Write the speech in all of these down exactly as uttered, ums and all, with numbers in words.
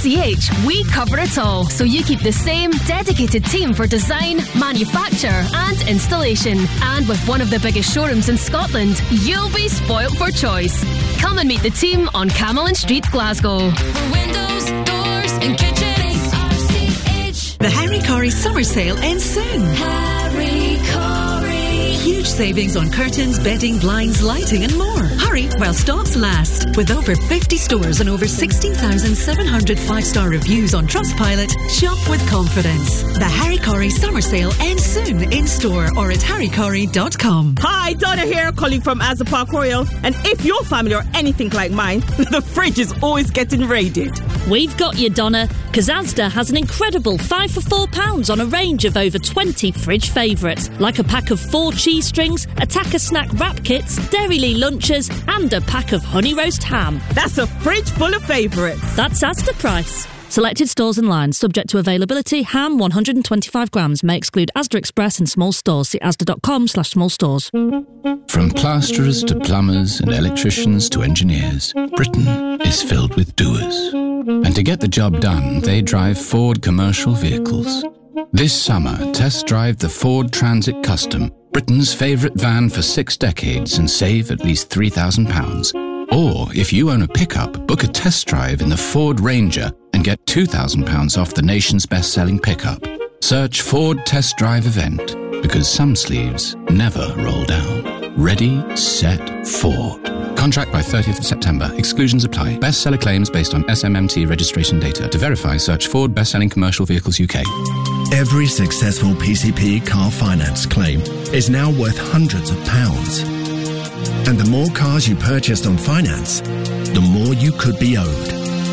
C H, we cover it all, so you keep the same dedicated team for design, manufacture and installation. And with one of the biggest showrooms in Scotland, you'll be spoilt for choice. Come and meet the team on Camelin Street, Glasgow. For windows, doors and kitchens, R C H. The Harry Corey summer sale ends soon. Harry Corey. Huge savings on curtains, bedding, blinds, lighting and more. Hurry while stocks last. With over fifty stores and over sixteen thousand seven hundred five-star reviews on Trustpilot, shop with confidence. The Harry Corey summer sale ends soon in store or at harry corey dot com. Hi, Donna here, calling from Asda Park Royal. And if your family are anything like mine, the fridge is always getting raided. We've got you, Donna, because Asda has an incredible five for four pounds on a range of over twenty fridge favourites, like a pack of four cheese strings, a Tacker snack wrap kits, Dairylee lunches, and a pack of honey roast ham. That's a fridge full of favourites. That's Asda price. Selected stores and lines, subject to availability. Ham one hundred twenty-five grams may exclude Asda Express and small stores. See asda.com slash small stores. From plasterers to plumbers and electricians to engineers, Britain is filled with doers. And to get the job done, they drive Ford commercial vehicles. This summer, test drive the Ford Transit Custom, Britain's favourite van for six decades, and save at least three thousand pounds. Or, if you own a pickup, book a test drive in the Ford Ranger and get two thousand pounds off the nation's best-selling pickup. Search Ford Test Drive Event, because some sleeves never roll down. Ready, set, Ford. Contract by thirtieth of September. Exclusions apply. Bestseller claims based on S M M T registration data. To verify, search Ford Best-Selling Commercial Vehicles U K. Every successful P C P car finance claim is now worth hundreds of pounds. And the more cars you purchased on finance, the more you could be owed.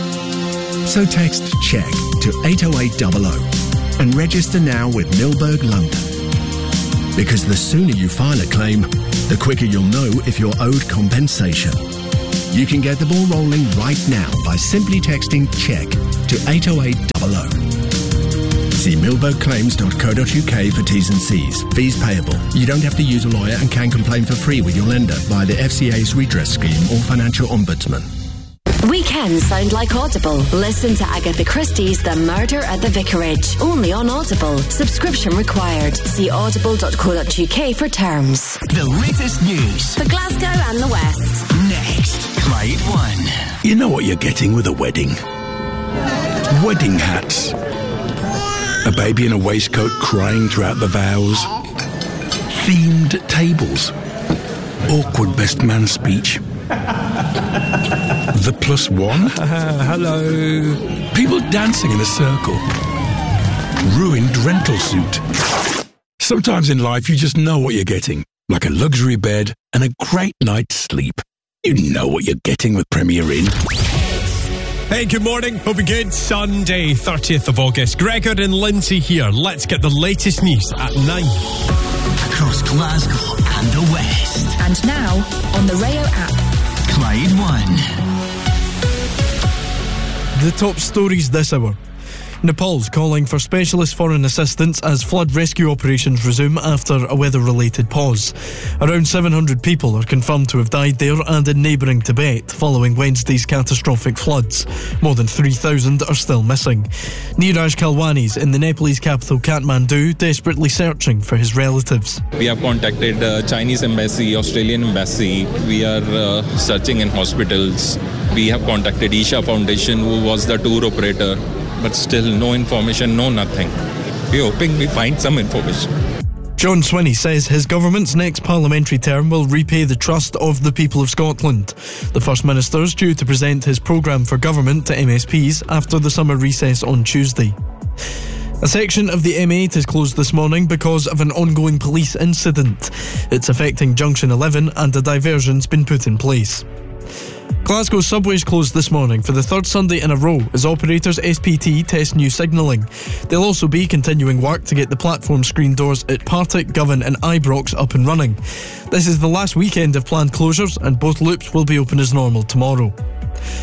So text CHECK to eight oh eight hundred and register now with Milberg London. Because the sooner you file a claim, the quicker you'll know if you're owed compensation. You can get the ball rolling right now by simply texting CHECK to eight oh eight hundred. See milberg claims dot co dot uk for T's and C's. Fees payable. You don't have to use a lawyer and can complain for free with your lender via the F C A's redress scheme or financial ombudsman. Weekends sound like Audible. Listen to Agatha Christie's The Murder at the Vicarage. Only on Audible. Subscription required. See audible dot co dot uk for terms. The latest news for Glasgow and the West. Next, Clyde One. You know what you're getting with a wedding? Wedding hats. A baby in a waistcoat crying throughout the vows. Themed tables. Awkward best man speech. The plus one. Uh, hello. People dancing in a circle. Ruined rental suit. Sometimes in life you just know what you're getting. Like a luxury bed and a great night's sleep. You know what you're getting with Premier Inn. Hey, good morning. Hope you're good. Sunday, thirtieth of August. Gregor and Lindsay here. Let's get the latest news at nine. Across Glasgow and the West. And now, on the Rayo app. Clyde One. The top stories this hour. Nepal's calling for specialist foreign assistance as flood rescue operations resume after a weather-related pause. Around seven hundred people are confirmed to have died there and in neighbouring Tibet following Wednesday's catastrophic floods. More than three thousand are still missing. Neeraj Kalwani's in the Nepalese capital Kathmandu, desperately searching for his relatives. We have contacted uh, Chinese embassy, Australian embassy. We are uh, searching in hospitals. We have contacted Isha Foundation, who was the tour operator. But still no information, no nothing. We're hoping we find some information. John Swinney says his government's next parliamentary term will repay the trust of the people of Scotland. The First Minister is due to present his programme for government to M S Ps after the summer recess on Tuesday. A section of the M eight is closed this morning because of an ongoing police incident. It's affecting Junction eleven and a diversion's been put in place. Glasgow subways closed this morning for the third Sunday in a row as operators S P T test new signalling. They'll also be continuing work to get the platform screen doors at Partick, Govan and Ibrox up and running. This is the last weekend of planned closures and both loops will be open as normal tomorrow.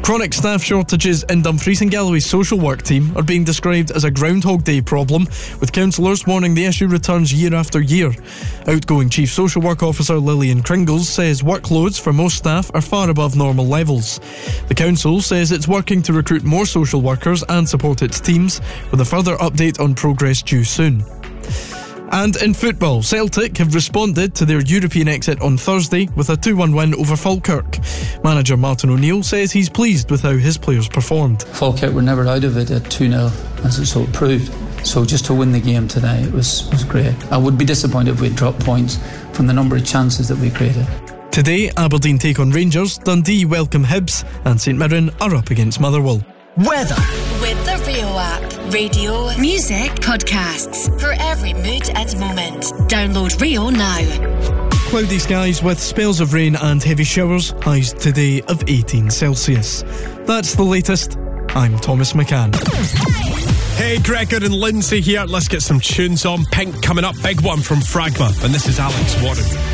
Chronic staff shortages in Dumfries and Galloway's social work team are being described as a Groundhog Day problem, with councillors warning the issue returns year after year. Outgoing Chief Social Work Officer Lillian Kringles says workloads for most staff are far above normal levels. The council says it's working to recruit more social workers and support its teams, with a further update on progress due soon. And in football, Celtic have responded to their European exit on Thursday with a two one win over Falkirk. Manager Martin O'Neill says he's pleased with how his players performed. Falkirk were never out of it at two nil, as it so it proved. So just to win the game today was, was great. I would be disappointed if we'd dropped points from the number of chances that we created. Today, Aberdeen take on Rangers, Dundee welcome Hibs, and St Mirren are up against Motherwell. Weather. With the Rio app. Radio, music, podcasts. For every mood and moment. Download Rio now. Cloudy skies with spells of rain and heavy showers. Highs today of eighteen Celsius. That's the latest. I'm Thomas McCann. Hey, Gregor and Lindsay here. Let's get some tunes on. Pink coming up. Big one from Fragma. And this is Alex Warren.